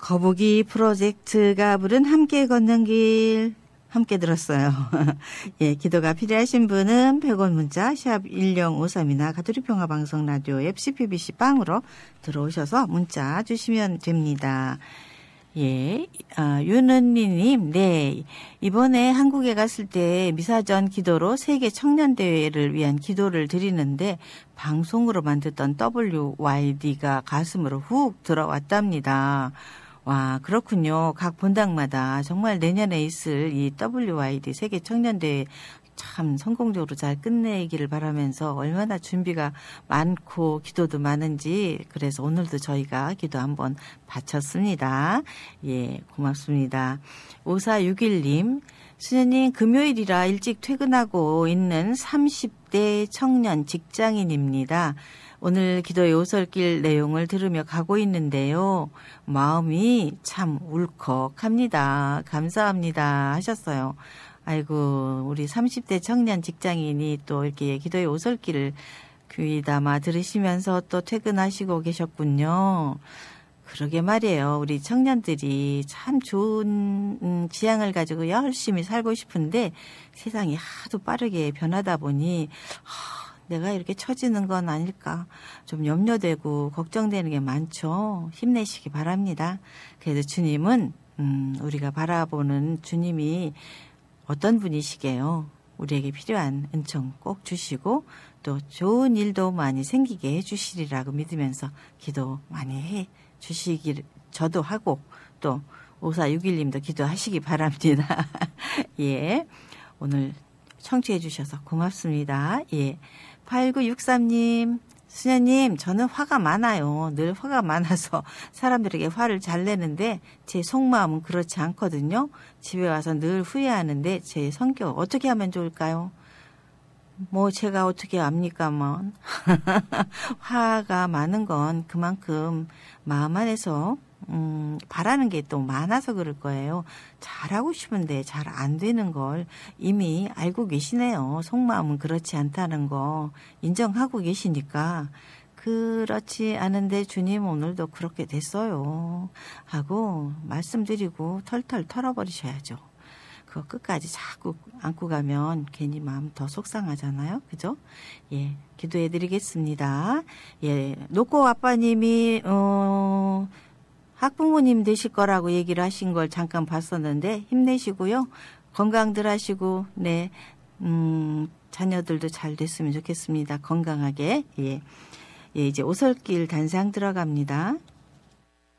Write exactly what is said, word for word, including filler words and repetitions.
거북이 프로젝트가 부른 함께 걷는 길 함께 들었어요. 예, 기도가 필요하신 분은 백 원 문자 샵 일공오삼이나 가톨릭평화방송 라디오 앱 씨피비씨 빵으로 들어오셔서 문자 주시면 됩니다. 예, 아, 윤은미님, 네. 이번에 한국에 갔을 때 미사전 기도로 세계 청년대회를 위한 기도를 드리는데 방송으로만 듣던 더블유와이디가 가슴으로 훅 들어왔답니다. 와, 그렇군요. 각 본당마다 정말 내년에 있을 이 더블유와이디 세계 청년대회 참 성공적으로 잘 끝내기를 바라면서 얼마나 준비가 많고 기도도 많은지 그래서 오늘도 저희가 기도 한번 바쳤습니다. 예, 고맙습니다. 오사육일님, 수녀님 금요일이라 일찍 퇴근하고 있는 삼십 대 청년 직장인입니다. 오늘 기도의 오솔길 내용을 들으며 가고 있는데요. 마음이 참 울컥합니다. 감사합니다 하셨어요. 아이고, 우리 삼십 대 청년 직장인이 또 이렇게 기도의 오솔길을 귀 담아 들으시면서 또 퇴근하시고 계셨군요. 그러게 말이에요. 우리 청년들이 참 좋은 지향을 가지고 열심히 살고 싶은데 세상이 하도 빠르게 변하다 보니 하, 내가 이렇게 처지는 건 아닐까 좀 염려되고 걱정되는 게 많죠. 힘내시기 바랍니다. 그래도 주님은 음, 우리가 바라보는 주님이 어떤 분이시게요. 우리에게 필요한 은총 꼭 주시고 또 좋은 일도 많이 생기게 해주시리라고 믿으면서 기도 많이 해 주시길 저도 하고 또 오사육일님도 기도하시기 바랍니다. 예, 오늘 청취해 주셔서 고맙습니다. 예, 팔구육삼님, 수녀님, 저는 화가 많아요. 늘 화가 많아서 사람들에게 화를 잘 내는데 제 속마음은 그렇지 않거든요. 집에 와서 늘 후회하는데 제 성격 어떻게 하면 좋을까요? 뭐 제가 어떻게 압니까? 뭐 화가 많은 건 그만큼 마음 안에서 음, 바라는 게 또 많아서 그럴 거예요. 잘하고 싶은데 잘 안 되는 걸 이미 알고 계시네요. 속마음은 그렇지 않다는 거 인정하고 계시니까 그렇지 않은데 주님 오늘도 그렇게 됐어요 하고 말씀드리고 털털 털어버리셔야죠. 그거 끝까지 자꾸 안고 가면 괜히 마음 더 속상하잖아요. 그죠? 예, 기도해 드리겠습니다. 예, 노코 아빠님이 어 학부모님 되실 거라고 얘기를 하신 걸 잠깐 봤었는데 힘내시고요. 건강들 하시고 네, 음, 자녀들도 잘 됐으면 좋겠습니다. 건강하게. 예, 예, 이제 오솔길 단상 들어갑니다.